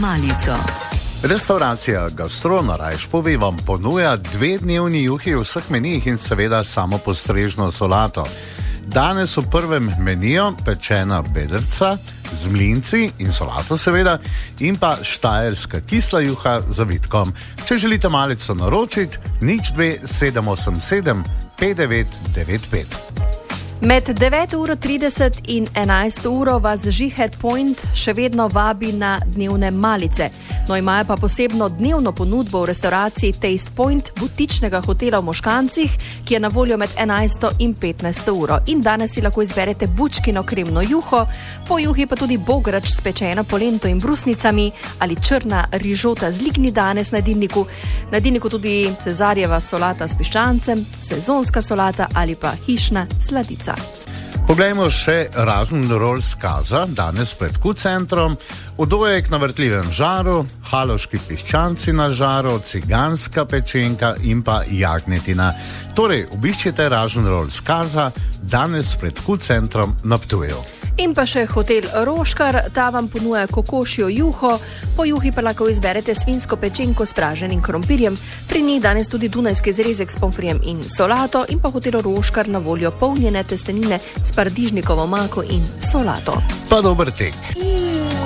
malico. Restauracija Gastro na Rajšpovi vam ponuja 2-dnevni juhi vseh menijih in seveda samo postrežno solato. Danes v prvem meniju pečena bedrca z mlinci in solato seveda in pa štajerska kisla juha z zavitkom. Če želite malico naročiti, 02 787 5995. Med 9:30 in 11 vas Žiher Point še vedno vabi na dnevne malice. No, imajo pa posebno dnevno ponudbo v restauraciji Taste Point butičnega hotela v Moškancih, ki je na voljo med 11 in 15 uro. In danes si lahko izberete bučkino kremno juho, po juhi pa tudi bograč s pečeno polento in brusnicami ali črna rižota z ligni danes na jedilniku. Na jedilniku tudi cezarjeva solata s piščancem, sezonska solata ali pa hišna sladica. Poglejmo še roll z Kaza, danes pred Q-centrom, udojek na vrtljivem žaru, haloški piščanci na žaru, ciganska pečenka in pa jagnetina. Torej, obiščite roll z Kaza, danes pred Q-centrom na Ptuju. In pa še hotel Roškar, ta vam ponuja kokošjo juho, po juhi pa lahko izberete svinsko pečenko s praženim krompirjem, pri njih danes tudi dunajski zrezek s pomfrijem in solato in pa hotel Roškar na voljo polnjene testenine s paradižnikovo omako in solato. Pa dober tek.